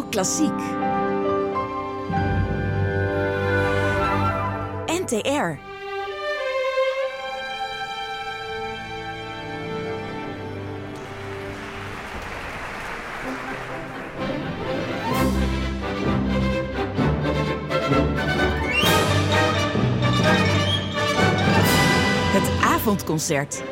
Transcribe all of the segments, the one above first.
NPO Klassiek. NTR. Het avondconcert.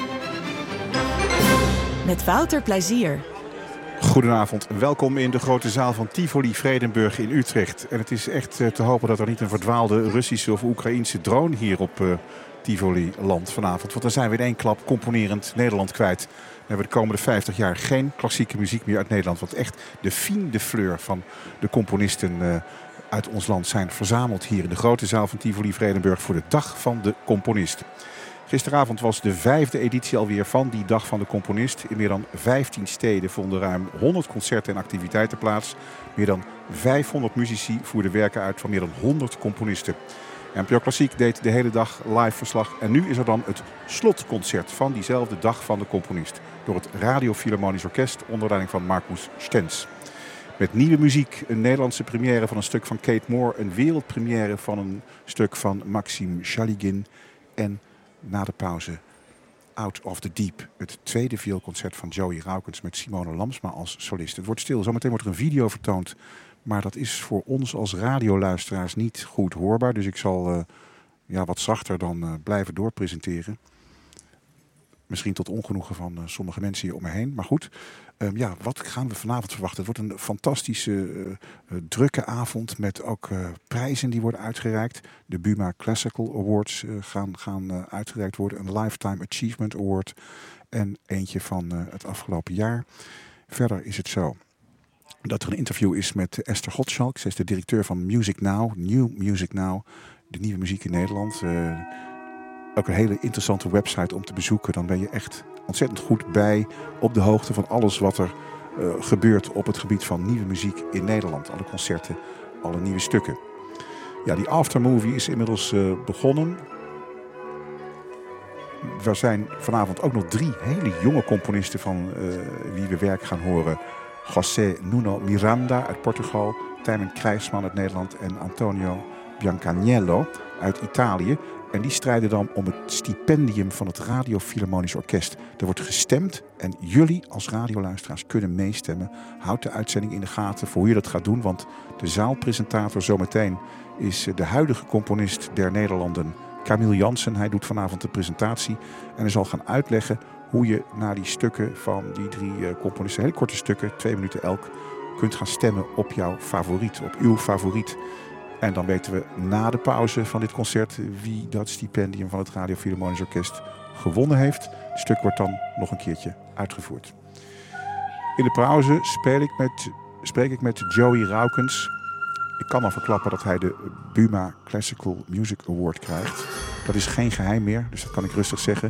Met Wouter Plezier. Goedenavond, welkom in de grote zaal van Tivoli Vredenburg in Utrecht. En het is echt te hopen dat er niet een verdwaalde Russische of Oekraïense drone hier op Tivoli landt vanavond. Want dan zijn we in één klap componerend Nederland kwijt. Dan hebben we de komende 50 jaar geen klassieke muziek meer uit Nederland. Want echt de fine de fleur van de componisten uit ons land zijn verzameld hier in de grote zaal van Tivoli Vredenburg voor de Dag van de Componist. Gisteravond was de 5e editie alweer van die Dag van de Componist. In meer dan 15 steden vonden ruim 100 concerten en activiteiten plaats. Meer dan 500 muzici voerden werken uit van meer dan 100 componisten. NPO Klassiek deed de hele dag live verslag. En nu is er dan het slotconcert van diezelfde Dag van de Componist. Door het Radio Philharmonisch Orkest onder leiding van Markus Stenz. Met nieuwe muziek, een Nederlandse première van een stuk van Kate Moore. Een wereldpremière van een stuk van Maxim Shaligin. En na de pauze Out of the Deep. Het tweede vioolconcert van Joey Raukens met Simone Lamsma als solist. Het wordt stil. Zometeen wordt er een video vertoond. Maar dat is voor ons als radioluisteraars niet goed hoorbaar. Dus ik zal wat zachter dan blijven doorpresenteren. Misschien tot ongenoegen van sommige mensen hier om me heen. Maar goed, wat gaan we vanavond verwachten? Het wordt een fantastische, drukke avond met ook prijzen die worden uitgereikt. De Buma Classical Awards gaan uitgereikt worden. Een Lifetime Achievement Award en eentje van het afgelopen jaar. Verder is het zo dat er een interview is met Esther Gottschalk. Zij is de directeur van Music Now, New Music Now. De nieuwe muziek in Nederland. Ook een hele interessante website om te bezoeken. Dan ben je echt ontzettend goed bij op de hoogte van alles wat er gebeurt op het gebied van nieuwe muziek in Nederland. Alle concerten, alle nieuwe stukken. Ja, die aftermovie is inmiddels begonnen. Er zijn vanavond ook nog 3 hele jonge componisten van wie we werk gaan horen. José Nuno Miranda uit Portugal, Tijmen Krijgsman uit Nederland en Antonio Biancaniello uit Italië. En die strijden dan om het stipendium van het Radio Philharmonisch Orkest. Er wordt gestemd en jullie als radioluisteraars kunnen meestemmen. Houd de uitzending in de gaten voor hoe je dat gaat doen. Want de zaalpresentator zometeen is de huidige componist der Nederlanden, Camille Jansen. Hij doet vanavond de presentatie en hij zal gaan uitleggen hoe je naar die stukken van die 3 componisten, hele korte stukken, 2 minuten elk, kunt gaan stemmen op jouw favoriet, op uw favoriet. En dan weten we na de pauze van dit concert wie dat stipendium van het Radio Philharmonisch Orkest gewonnen heeft. Het stuk wordt dan nog een keertje uitgevoerd. In de pauze spreek ik met Joey Raukens. Ik kan al verklappen dat hij de Buma Classical Music Award krijgt. Dat is geen geheim meer, dus dat kan ik rustig zeggen.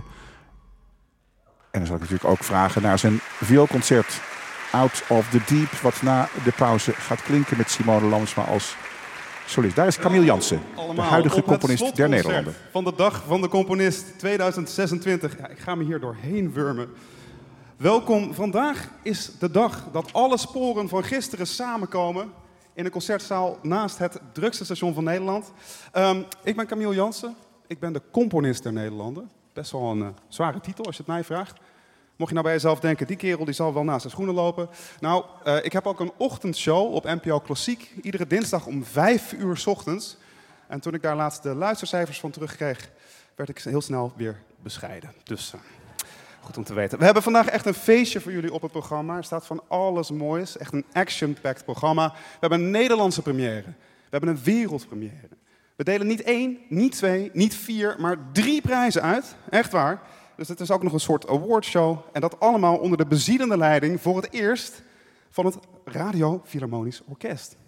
En dan zal ik natuurlijk ook vragen naar zijn vioolconcert Out of the Deep, wat na de pauze gaat klinken met Simone Lamsma als solist. Daar is Camille Jansen, de huidige componist der Nederlanden. Van de Dag van de Componist 2026. Ja, ik ga me hier doorheen wurmen. Welkom. Vandaag is de dag dat alle sporen van gisteren samenkomen in een concertzaal naast het drukste station van Nederland. Ik ben Camille Jansen. Ik ben de componist der Nederlanden. Best wel een zware titel als je het mij vraagt. Mocht je nou bij jezelf denken, die kerel die zal wel naast zijn schoenen lopen. Nou, ik heb ook een ochtendshow op NPO Klassiek. Iedere dinsdag om 5 uur 's ochtends. En toen ik daar laatst de luistercijfers van terugkreeg, werd ik heel snel weer bescheiden. Dus goed om te weten. We hebben vandaag echt een feestje voor jullie op het programma. Er staat van alles moois. Echt een action-packed programma. We hebben een Nederlandse première. We hebben een wereldpremière. We delen niet 1, niet 2, niet 4, maar 3 prijzen uit. Echt waar. Dus het is ook nog een soort awardshow. En dat allemaal onder de bezielende leiding voor het eerst van het Radio Philharmonisch Orkest.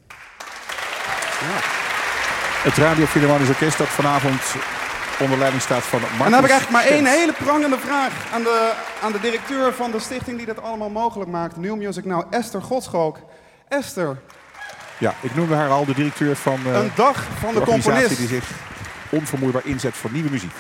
Ja. Het Radio Philharmonisch Orkest dat vanavond onder leiding staat van Markus En dan heb ik eigenlijk maar Stenz. 1 hele prangende vraag aan de directeur van de stichting die dit allemaal mogelijk maakt. New Music Now, Esther Gottschalk. Esther. Ja, ik noemde haar al de directeur van een Dag van de organisatie Componist. die zich onvermoeibaar inzet voor nieuwe muziek.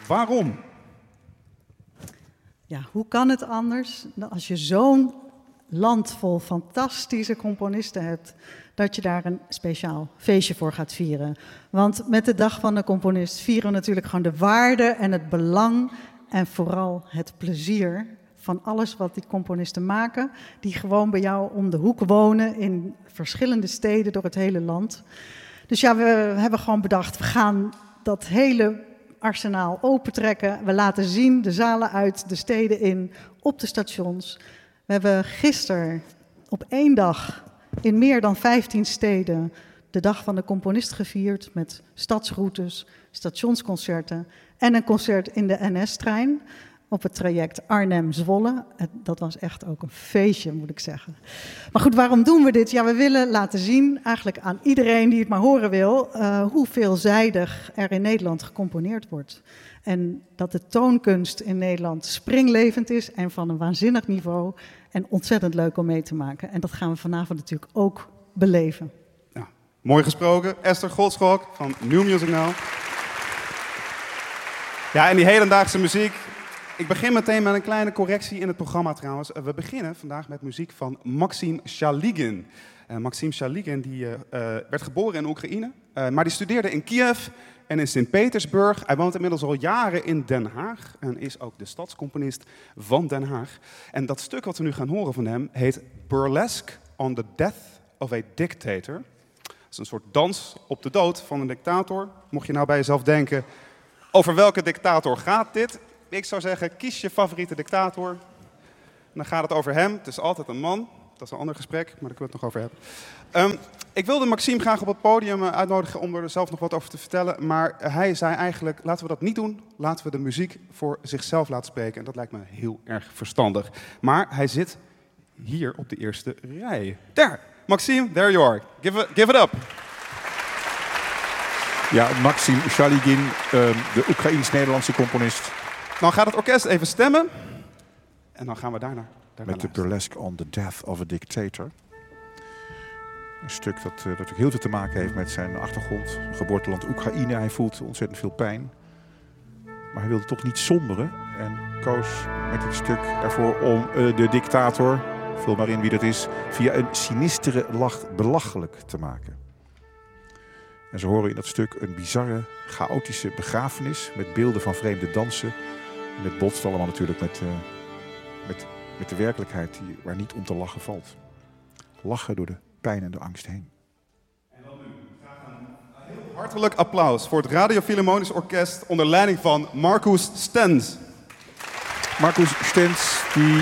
Waarom? Ja, hoe kan het anders dan als je zo'n land vol fantastische componisten hebt, dat je daar een speciaal feestje voor gaat vieren. Want met de Dag van de Componist vieren we natuurlijk gewoon de waarde en het belang en vooral het plezier van alles wat die componisten maken, die gewoon bij jou om de hoek wonen in verschillende steden door het hele land. Dus ja, we hebben gewoon bedacht, we gaan dat hele arsenaal opentrekken. We laten zien de zalen uit, de steden in, op de stations. We hebben gisteren op 1 dag in meer dan 15 steden de Dag van de Componist gevierd met stadsroutes, stationsconcerten en een concert in de NS-trein op het traject Arnhem-Zwolle. Dat was echt ook een feestje, moet ik zeggen. Maar goed, waarom doen we dit? Ja, we willen laten zien, eigenlijk aan iedereen die het maar horen wil, hoe veelzijdig er in Nederland gecomponeerd wordt. En dat de toonkunst in Nederland springlevend is en van een waanzinnig niveau en ontzettend leuk om mee te maken. En dat gaan we vanavond natuurlijk ook beleven. Ja, mooi gesproken. Esther Goldschalk van New Music Now. Ja, en die hedendaagse muziek. Ik begin meteen met een kleine correctie in het programma trouwens. We beginnen vandaag met muziek van Maxim Shaligin. Maxim Shaligin die, werd geboren in Oekraïne, maar die studeerde in Kiev en in Sint-Petersburg. Hij woont inmiddels al jaren in Den Haag en is ook de stadscomponist van Den Haag. En dat stuk wat we nu gaan horen van hem heet Burlesque on the Death of a Dictator. Dat is een soort dans op de dood van een dictator. Mocht je nou bij jezelf denken, over welke dictator gaat dit? Ik zou zeggen, kies je favoriete dictator. En dan gaat het over hem. Het is altijd een man. Dat is een ander gesprek, maar daar kunnen we het nog over hebben. Ik wilde Maxime graag op het podium uitnodigen om er zelf nog wat over te vertellen. Maar hij zei eigenlijk, laten we dat niet doen. Laten we de muziek voor zichzelf laten spreken. En dat lijkt me heel erg verstandig. Maar hij zit hier op de eerste rij. Daar, Maxime, there you are. Give it up. Ja, Maxim Shaligin, de Oekraïens-Nederlandse componist. Dan gaat het orkest even stemmen. En dan gaan we daarna met de Burlesque on the Death of a Dictator. Een stuk dat natuurlijk heel veel te maken heeft met zijn achtergrond. Geboorteland Oekraïne, hij voelt ontzettend veel pijn. Maar hij wilde toch niet somberen. En koos met dit stuk ervoor om de dictator, vul maar in wie dat is, via een sinistere lach belachelijk te maken. En ze horen in dat stuk een bizarre, chaotische begrafenis met beelden van vreemde dansen. En het botst allemaal natuurlijk met de werkelijkheid waar niet om te lachen valt. Lachen door de pijn en de angst heen. En dan nu graag een heel hartelijk applaus voor het Radio Philharmonisch Orkest onder leiding van Marcus Stens. Marcus Stens, die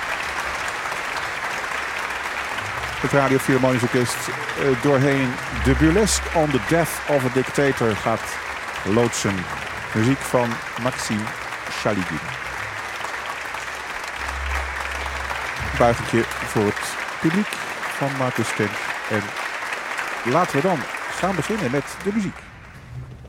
het Radio Philharmonisch Orkest doorheen de Burlesque on the Death of a Dictator gaat loodsen. Muziek van Maxim Shaligin. Buigentje voor het publiek van Marcus Stens. En laten we dan gaan beginnen met de muziek.